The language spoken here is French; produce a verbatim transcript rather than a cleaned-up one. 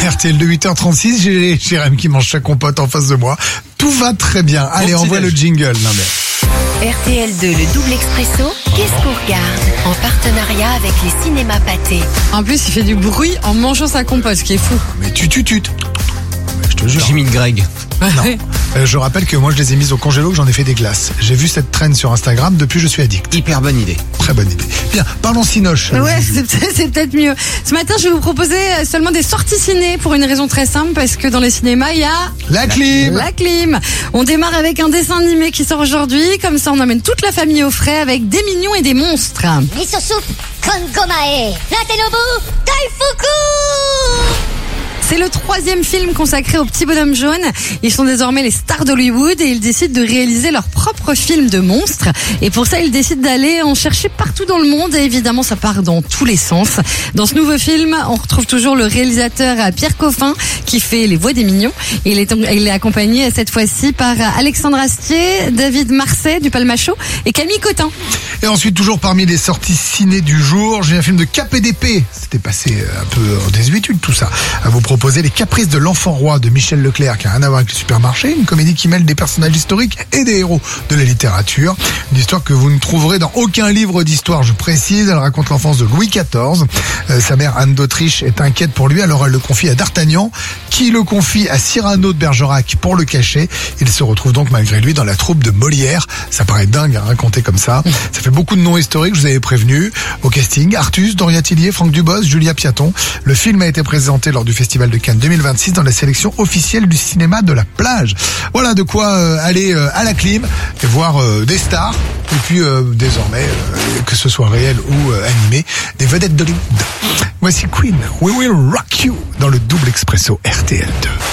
R T L de huit heures trente-six, j'ai Jérém qui mange sa compote en face de moi. Tout va très bien. Allez, envoie le jingle. Non mais... R T L deux, le double expresso, qu'est-ce qu'on regarde? En partenariat avec les cinémas pâtés. En plus, il fait du bruit en mangeant sa compote, ce qui est fou. Mais tu tu tu. Je te jure. Jimmy Greg. Non. Euh, je rappelle que moi je les ai mises au congélo, que j'en ai fait des glaces. J'ai vu cette traîne sur Instagram, depuis je suis addict. Hyper bonne idée. Très bonne idée. Bien, parlons cinoche. Ouais, c'est, peut-être- c'est peut-être mieux. Ce matin, je vais vous proposer seulement des sorties ciné pour une raison très simple, parce que dans les cinémas, il y a La clim. la clim. On démarre avec un dessin animé qui sort aujourd'hui, comme ça on emmène toute la famille au frais avec des mignons et des monstres. Miso soup, Kongomae, Natenobu, Daifuku. C'est le troisième film consacré aux petits bonhommes jaunes. Ils sont désormais les stars d'Hollywood et ils décident de réaliser leur propre film de monstres. Et pour ça, ils décident d'aller en chercher partout dans le monde. Et évidemment, ça part dans tous les sens. Dans ce nouveau film, on retrouve toujours le réalisateur Pierre Coffin qui fait les voix des mignons. Et il est, il est accompagné cette fois-ci par Alexandre Astier, David Marseille du Palmachot et Camille Cotin. Et ensuite, toujours parmi les sorties ciné du jour, j'ai un film de K P D P. C'était passé un peu en désuétude tout ça. À vous proposer Les Caprices de l'Enfant Roi de Michel Leclerc, qui a rien à voir avec le supermarché. Une comédie qui mêle des personnages historiques et des héros de la littérature. Une histoire que vous ne trouverez dans aucun livre d'histoire, je précise. Elle raconte l'enfance de Louis quatorze. Euh, sa mère Anne d'Autriche est inquiète pour lui, alors elle le confie à D'Artagnan, qui le confie à Cyrano de Bergerac pour le cacher. Il se retrouve donc malgré lui dans la troupe de Molière. Ça paraît dingue à raconter comme ça. Ça fait beaucoup de noms historiques, je vous avais prévenu. Au casting, Artus, Doria Tillier, Franck Dubosc, Julia Piaton. Le film a été présenté lors du Festival de Cannes deux mille vingt-six dans la sélection officielle du cinéma de la plage. Voilà de quoi euh, aller euh, à la clim et voir euh, des stars. Et puis euh, désormais, euh, que ce soit réel ou euh, animé, des vedettes d'Hollywood. Voici Queen, We Will Rock You dans le double expresso R T L deux.